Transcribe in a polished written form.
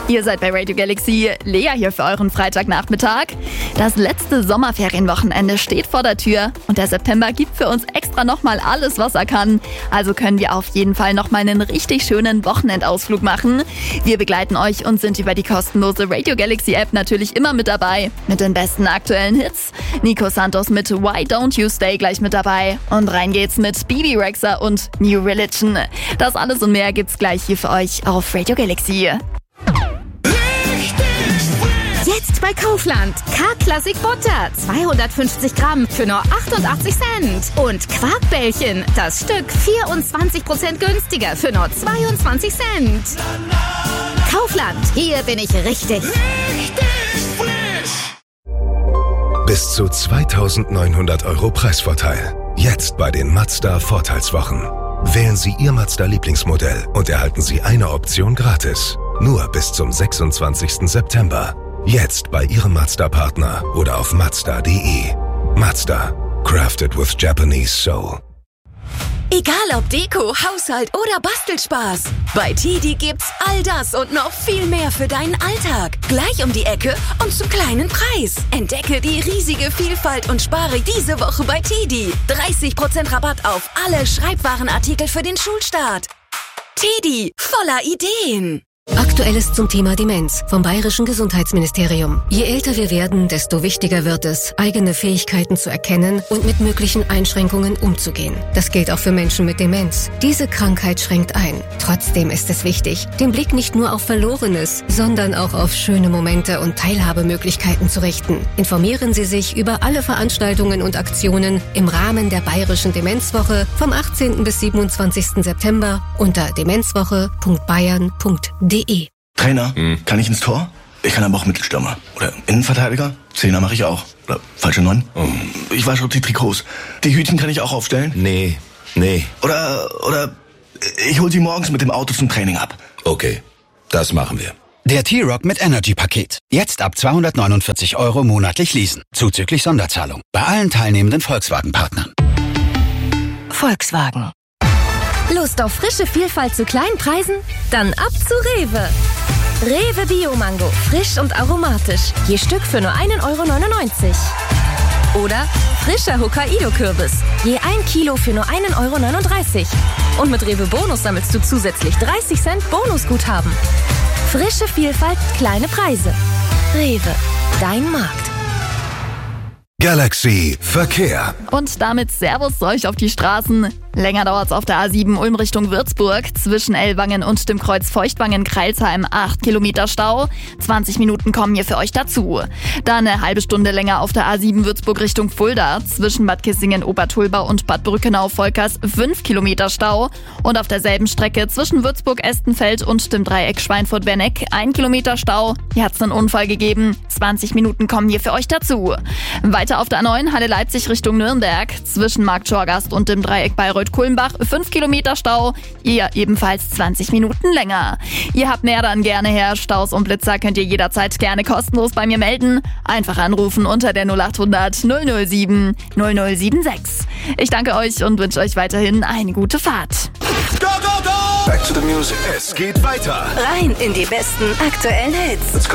Ihr seid bei Radio Galaxy, Lea hier für euren Freitagnachmittag. Das letzte Sommerferienwochenende steht vor der Tür und der September gibt für uns extra nochmal alles, was er kann. Also können wir auf jeden Fall nochmal einen richtig schönen Wochenendausflug machen. Wir begleiten euch und sind über die kostenlose Radio Galaxy App natürlich immer mit dabei. Mit den besten aktuellen Hits. Nico Santos mit Why Don't You Stay gleich mit dabei. Und rein geht's mit Bebe Rexha und New Religion. Das alles und mehr gibt's gleich hier für euch auf Radio Galaxy. Jetzt bei Kaufland. K-Classic Butter. 250 Gramm für nur 88 Cent. Und Quarkbällchen. Das Stück 24% günstiger für nur 22 Cent. Kaufland. Hier bin ich richtig. Bis zu 2.900 € Preisvorteil. Jetzt bei den Mazda Vorteilswochen. Wählen Sie Ihr Mazda-Lieblingsmodell und erhalten Sie eine Option gratis. Nur bis zum 26. September. Jetzt bei Ihrem Mazda-Partner oder auf Mazda.de. Mazda. Crafted with Japanese soul. Egal ob Deko, Haushalt oder Bastelspaß. Bei TEDi gibt's all das und noch viel mehr für deinen Alltag. Gleich um die Ecke und zum kleinen Preis. Entdecke die riesige Vielfalt und spare diese Woche bei TEDi. 30% Rabatt auf alle Schreibwarenartikel für den Schulstart. TEDi, voller Ideen. Aktuelles zum Thema Demenz vom Bayerischen Gesundheitsministerium. Je älter wir werden, desto wichtiger wird es, eigene Fähigkeiten zu erkennen und mit möglichen Einschränkungen umzugehen. Das gilt auch für Menschen mit Demenz. Diese Krankheit schränkt ein. Trotzdem ist es wichtig, den Blick nicht nur auf Verlorenes, sondern auch auf schöne Momente und Teilhabemöglichkeiten zu richten. Informieren Sie sich über alle Veranstaltungen und Aktionen im Rahmen der Bayerischen Demenzwoche vom 18. bis 27. September unter demenzwoche.bayern.de. Trainer, kann ich ins Tor? Ich kann aber auch Mittelstürmer. Oder Innenverteidiger? Zehner mache ich auch. Oder falsche 9? Ich wasche die Trikots. Die Hütchen kann ich auch aufstellen? Nee. Oder ich hol sie morgens mit dem Auto zum Training ab. Okay, das machen wir. Der T-Rock mit Energy-Paket. Jetzt ab 249 € monatlich leasen. Zuzüglich Sonderzahlung. Bei allen teilnehmenden Volkswagen-Partnern. Volkswagen. Lust auf frische Vielfalt zu kleinen Preisen? Dann ab zu Rewe. Rewe Bio-Mango. Frisch und aromatisch. Je Stück für nur 1,99 €. Oder frischer Hokkaido-Kürbis. Je 1 Kilo für nur 1,39 €. Und mit Rewe Bonus sammelst du zusätzlich 30 Cent Bonusguthaben. Frische Vielfalt, kleine Preise. Rewe. Dein Markt. Galaxy Verkehr. Und damit Servus zu euch auf die Straßen. Länger dauert's auf der A7 Ulm Richtung Würzburg. Zwischen Ellwangen und dem Kreuz Feuchtwangen-Kreilsheim 8 Kilometer Stau. 20 Minuten kommen hier für euch dazu. Dann eine halbe Stunde länger auf der A7 Würzburg Richtung Fulda. Zwischen Bad Kissingen-Obertulbau und Bad Brückenau-Volkers 5 Kilometer Stau. Und auf derselben Strecke zwischen Würzburg-Estenfeld und dem Dreieck Schweinfurt-Werneck 1 Kilometer Stau. Hier hat's einen Unfall gegeben. 20 Minuten kommen hier für euch dazu. Weiter auf der A9 Halle-Leipzig Richtung Nürnberg. Zwischen Markt-Schorgast und dem Dreieck Bayreuth-Kulmbach 5 Kilometer Stau. Ihr ebenfalls 20 Minuten länger. Ihr habt mehr, dann gerne her. Staus und Blitzer könnt ihr jederzeit gerne kostenlos bei mir melden. Einfach anrufen unter der 0800 007 0076. Ich danke euch und wünsche euch weiterhin eine gute Fahrt. Go, go, go! Back to the music. Es geht weiter. Rein in die besten aktuellen Hits. Let's go.